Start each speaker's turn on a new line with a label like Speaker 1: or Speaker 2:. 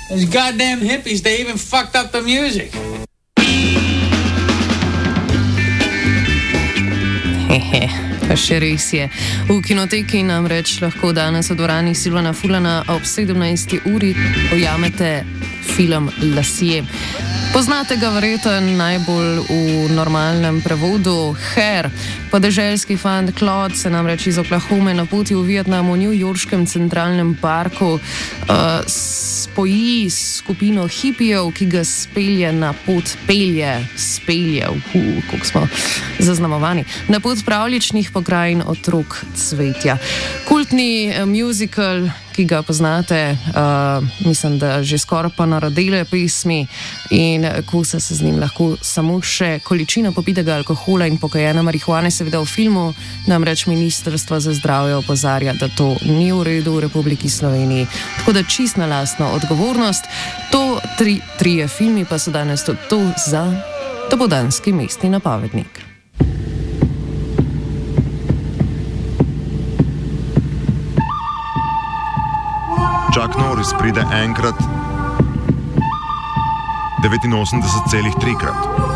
Speaker 1: Those goddamn hippies, they even fucked up the music.
Speaker 2: Pa še res je. V kinoteki namreč lahko danes v dvorani Silvana Fulana ob 17. uri ujamete film Lasje. Poznate ga verjetno najbolj v normalnem prevodu Hair. Podeželski fant Claude se namreč iz Oklahome na poti v Vietnam v newyorškem centralnem parku spoji s skupino hipijev, ki ga spelje na pot kako smo zaznamovani, na pot pravljičnih pokrajin otrok cvetja. Kultni musical, ki ga poznate, mislim, da že skoraj pa narodile pesmi in kosa se z njim lahko samo še količina popitega alkohola in pokajena marihuane, seveda v filmu, namreč Ministrstvo za zdravje opozarja, da to ni v redu v Republiki Sloveniji. Tako da čist na lastno odgovornost. To trije filmi pa so danes tudi to za dopoldanski mestni napovednik.
Speaker 3: Chuck Norris pride enkrat, 89,3 krat.